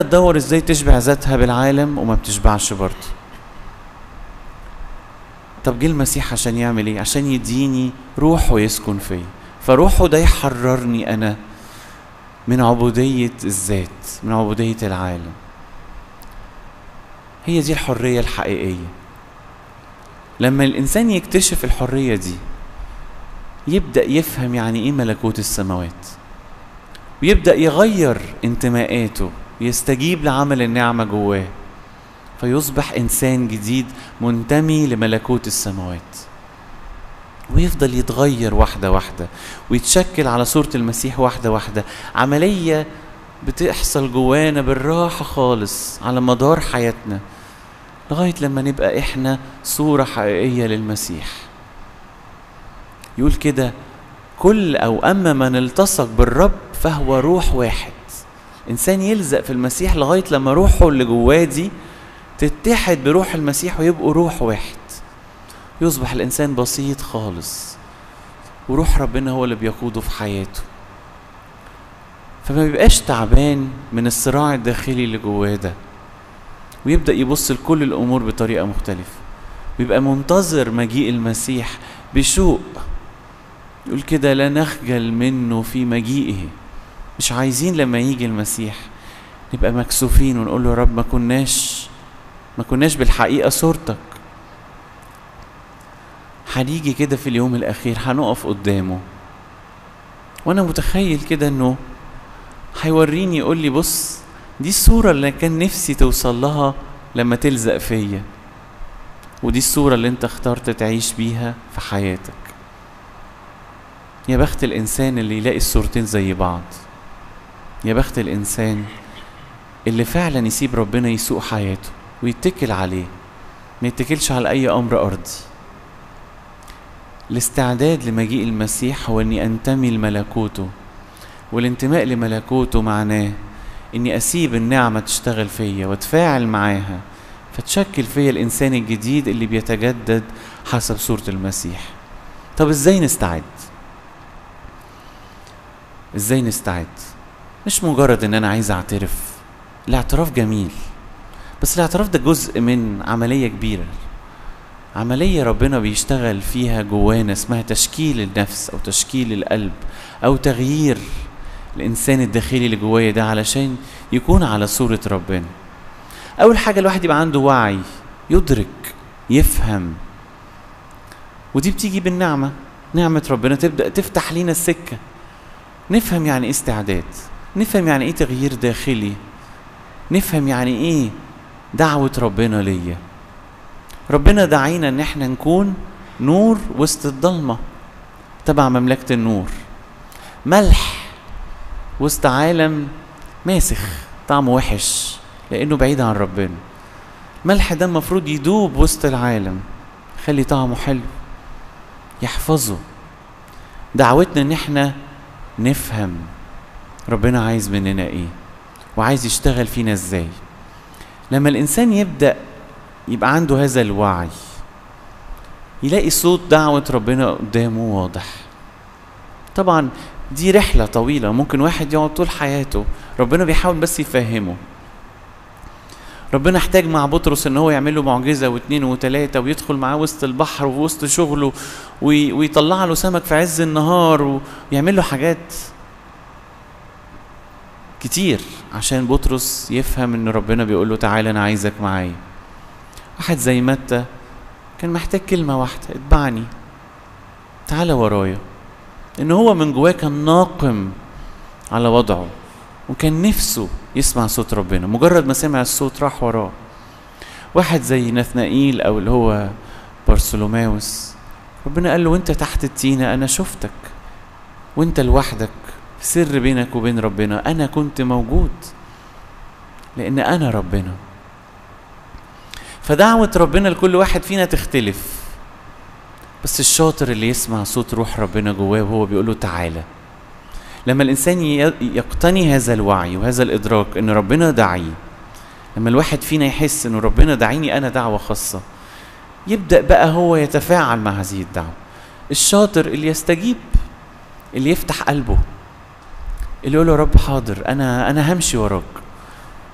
تدور ازاي تشبع ذاتها بالعالم وما بتشبعش برضه. طب جه المسيح عشان يعمل ايه؟ عشان يديني روحه يسكن فيا، فروحه ده يحررني انا من عبودية الذات، من عبودية العالم. هي دي الحرية الحقيقية. لما الإنسان يكتشف الحرية دي يبدأ يفهم يعني إيه ملكوت السماوات، ويبدأ يغير انتماءاته، يستجيب لعمل النعمة جواه، فيصبح إنسان جديد منتمي لملكوت السماوات، ويفضل يتغير واحدة واحدة ويتشكل على صورة المسيح واحدة واحدة. عملية بتحصل جوانا بالراحة خالص على مدار حياتنا لغاية لما نبقى إحنا صورة حقيقية للمسيح. يقول كده أما من التصق بالرب فهو روح واحد. إنسان يلزق في المسيح لغاية لما روحه اللي جواه دي تتحد بروح المسيح ويبقوا روح واحد، يصبح الإنسان بسيط خالص وروح ربنا هو اللي بيقوده في حياته، فما بيبقاش تعبان من الصراع الداخلي اللي جواه ده، ويبدأ يبص لكل الأمور بطريقة مختلفة، ويبقى منتظر مجيء المسيح بشوق. يقول كده لا نخجل منه في مجيئه. مش عايزين لما يجي المسيح نبقى مكسوفين ونقول له يا رب ما كناش بالحقيقة صورتك. هنيجي كده في اليوم الأخير هنقف قدامه، وأنا متخيل كده إنه هيوريني يقول لي بص دي الصورة اللي كان نفسي توصل لها لما تلزق فيا، ودي الصورة اللي انت اخترت تعيش بيها في حياتك. يا بخت الإنسان اللي يلاقي الصورتين زي بعض، يا بخت الإنسان اللي فعلا يسيب ربنا يسوق حياته ويتكل عليه، ما يتكلش على أي أمر أرضي. الاستعداد لمجيء المسيح هو أني أنتمي لملكوته، والانتماء لملكوته معناه أني أسيب النعمة تشتغل فيا واتفاعل معاها، فتشكل فيا الإنسان الجديد اللي بيتجدد حسب صورة المسيح. طب إزاي نستعد؟ إزاي نستعد؟ مش مجرد أن أنا عايز أعترف. الاعتراف جميل، بس الاعتراف ده جزء من عملية كبيرة، عملية ربنا بيشتغل فيها جوانا اسمها تشكيل النفس أو تشكيل القلب أو تغيير الإنسان الداخلي اللي جوايا ده علشان يكون على صورة ربنا. أول حاجة الواحد يبقى عنده وعي، يدرك، يفهم، ودي بتيجي بالنعمة. نعمة ربنا تبدأ تفتح لينا السكة، نفهم يعني إيه استعداد، نفهم يعني إيه تغيير داخلي، نفهم يعني إيه دعوة ربنا ليا. ربنا دعينا إن احنا نكون نور وسط الضلمة تبع مملكة النور، ملح وسط عالم ماسخ طعمه وحش لأنه بعيد عن ربنا. ملح ده المفروض يدوب وسط العالم، خلي طعمه حلو، يحفظه. دعوتنا ان احنا نفهم ربنا عايز مننا ايه وعايز يشتغل فينا ازاي. لما الانسان يبدأ يبقى عنده هذا الوعي، يلاقي صوت دعوة ربنا قدامه واضح. طبعا دي رحلة طويلة، ممكن واحد يقعد طول حياته ربنا بيحاول بس يفهمه. ربنا احتاج مع بطرس ان هو يعمل له معجزة واثنين وثلاثة، ويدخل معاه وسط البحر ووسط شغله ويطلع له سمك في عز النهار ويعمل له حاجات كتير عشان بطرس يفهم ان ربنا بيقول له تعالى انا عايزك معايا. واحد زي متى كان محتاج كلمة واحدة، اتبعني، تعالى ورايا، ان هو من جواه كان ناقم على وضعه وكان نفسه يسمع صوت ربنا، مجرد ما سمع الصوت راح وراه. واحد زي نثنائيل او اللي هو بارسلوماوس، ربنا قال له وانت تحت التينة انا شفتك، وانت لوحدك في سر بينك وبين ربنا، انا كنت موجود لان انا ربنا. فدعوة ربنا لكل واحد فينا تختلف، بس الشاطر اللي يسمع صوت روح ربنا جواه وهو بيقول له تعالى. لما الإنسان يقتني هذا الوعي وهذا الإدراك إن ربنا داعي، لما الواحد فينا يحس إنه ربنا داعيني أنا دعوة خاصة، يبدأ بقى هو يتفاعل مع هذه الدعوة. الشاطر اللي يستجيب، اللي يفتح قلبه، اللي يقول له رب حاضر أنا همشي وراك،